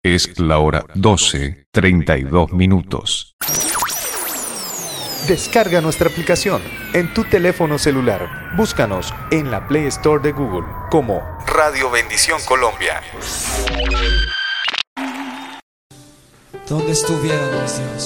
Es la hora 12:32. Descarga nuestra aplicación en tu teléfono celular. Búscanos en la Play Store de Google como Radio Bendición Colombia. Donde estuvieras, Dios.